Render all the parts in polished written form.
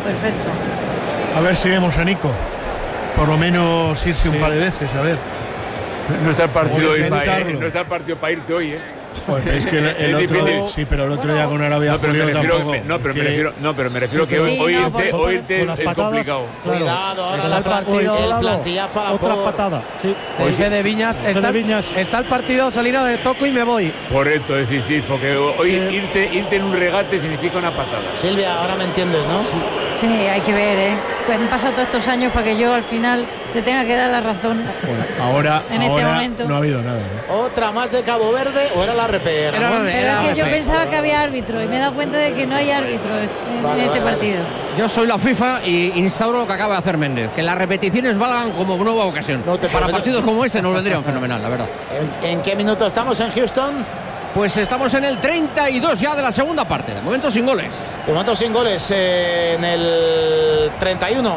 perfecto. A ver si vemos a Nico. Por lo menos irse un par de veces, a ver. No está el partido para irte hoy, ¿eh? Pues es que el otro, sí, pero el otro día con Arabia Julio tampoco. Pero me refiero que hoy irte es complicado. Cuidado, ahora el plantillazo a la otra patada. Sí. De Viñas. Está el partido salido de toco y me voy. Correcto, es decir, sí, porque hoy irte en un regate significa una patada. Silvia, ahora me entiendes, ¿no? Sí, hay que ver, ¿eh? Pues han pasado todos estos años para que yo al final te tenga que dar la razón. Bueno, ahora momento. No ha habido nada, ¿eh? Otra más de Cabo Verde o era la RP. Pero es que yo pensaba que había árbitro y me he dado cuenta de que no hay árbitro en este partido. Yo soy la FIFA y instauro lo que acaba de hacer Méndez, que las repeticiones valgan como nueva ocasión. Para partidos como este nos vendrían fenomenal, la verdad. ¿En qué minuto estamos en Houston? Pues estamos en el 32 ya de la segunda parte. De momento sin goles. De momento sin goles en el 31.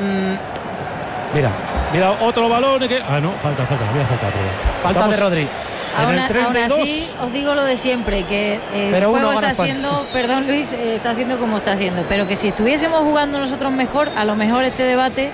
Mira, otro balón. No, falta. Falta de Rodri. Aún así, os digo lo de siempre, que el juego está siendo, perdón Luis, está siendo como está siendo, pero que si estuviésemos jugando nosotros mejor, a lo mejor este debate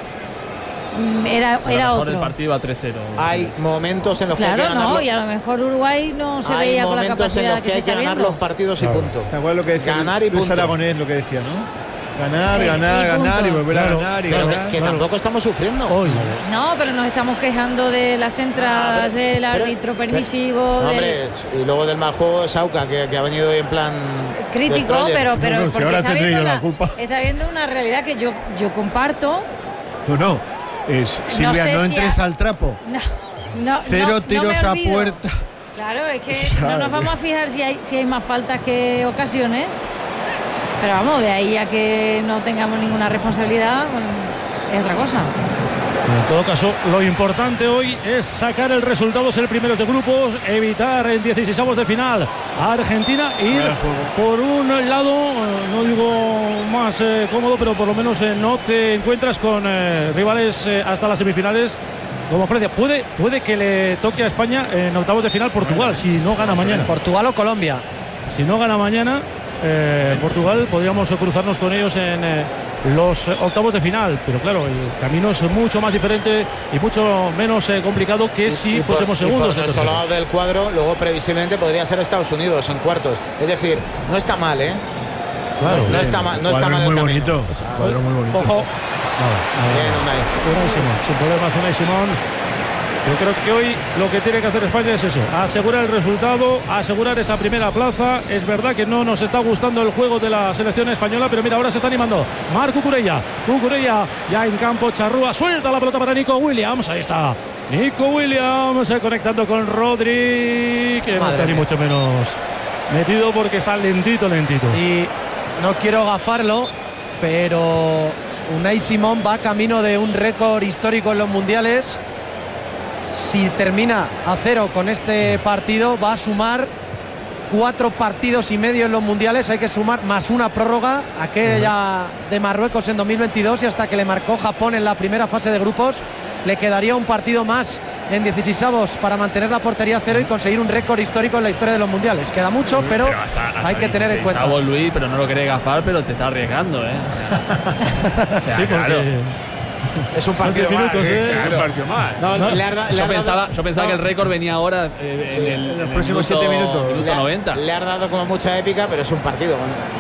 era otro. El partido a 3-0. Hay momentos en los que hay que ganar. Y a lo mejor Uruguay no se veía con la capacidad que se está viendo. Hay momentos en los que hay que ganar los partidos y punto. ¿Te acuerdas lo que decía? Ganar y Luis punto. Aragonés, lo que decía, ¿no? Ganar y volver a ganar y ganar. Que tampoco estamos sufriendo. No, pero nos estamos quejando de las entradas, del árbitro permisivo. Y luego del mal juego de Sauca, que ha venido hoy en plan crítico, pero porque ahora está viendo una realidad que yo comparto. Silvia, no entres al trapo. No, Cero tiros a puerta. Claro, es que no nos vamos a fijar si hay más faltas que ocasiones. Pero vamos, de ahí a que no tengamos ninguna responsabilidad, es otra cosa. En todo caso, lo importante hoy es sacar el resultado, ser primeros de grupos, evitar en 16avos de final a Argentina e ir por un lado, no digo más cómodo, pero por lo menos no te encuentras con rivales hasta las semifinales como Francia. Puede que le toque a España en octavos de final Portugal, si no gana mañana. Portugal o Colombia. Si no gana mañana Portugal, podríamos cruzarnos con ellos en los octavos de final, pero claro, el camino es mucho más diferente y mucho menos complicado que si fuésemos segundos. Por nuestro lado del cuadro, luego previsiblemente podría ser Estados Unidos en cuartos. Es decir, no está mal, ¿eh? Claro, no está mal el camino. Bonito. Cuadro muy bonito. Ojo. Bien, Unai Simón, sin problemas Unai Simón. Yo creo que hoy lo que tiene que hacer España es eso, asegurar el resultado, asegurar esa primera plaza. Es verdad que no nos está gustando el juego de la selección española, pero mira, ahora se está animando Marc Cucurella ya en campo. Charrúa suelta la pelota para Nico Williams, ahí está Nico Williams conectando con Rodri, que no está ni mucho menos metido porque está lentito. Y no quiero gafarlo, pero Unai Simón va camino de un récord histórico en los mundiales. Si termina a 0 con este partido, va a sumar 4 partidos y medio en los mundiales. Hay que sumar más una prórroga, aquella de Marruecos en 2022, y hasta que le marcó Japón en la primera fase de grupos, le quedaría un partido más en 16avos para mantener la portería a 0 y conseguir un récord histórico en la historia de los mundiales. Queda mucho, pero hasta hay que tener en cuenta. Luis, pero no lo quiere gafar, pero te está arriesgando, ¿eh? O sea, sí, claro. Es un partido más. Es un partido más. Yo pensaba que el récord venía ahora en los próximos 7 minutos. Minuto 90. Le ha dado como mucha épica, pero es un partido.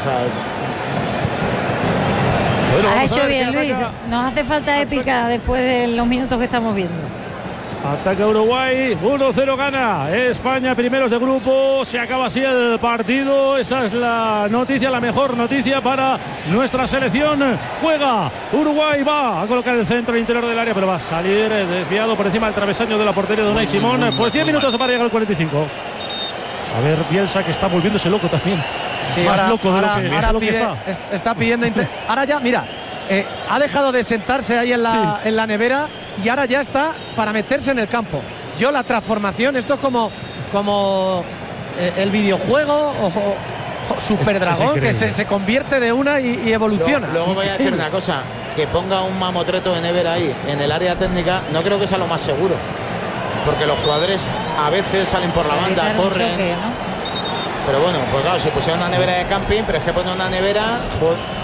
Has hecho bien, Luis. Nos hace falta épica después de los minutos que estamos viendo. Ataca Uruguay, 1-0 gana España, primeros de grupo. Se acaba así el partido. Esa es la noticia, la mejor noticia para nuestra selección. Juega Uruguay, va a colocar el centro interior del área, pero va a salir desviado por encima del travesaño de la portería de Unai Simón. Pues 10 minutos para llegar al 45. A ver, Bielsa, que está volviéndose loco también. Sí, más ahora, loco de lo que está pidiendo. Ahora ya, mira, ha dejado de sentarse ahí en la nevera y ahora ya está para meterse en el campo. La transformación, esto es como el videojuego o Super Dragón, que se convierte de una y evoluciona. Luego voy a decir una cosa, que ponga un mamotreto de nevera ahí en el área técnica, no creo que sea lo más seguro, porque los jugadores a veces salen por la banda, corren. Pero bueno, pues claro, si pusiera una nevera de camping, pero es que pone una nevera,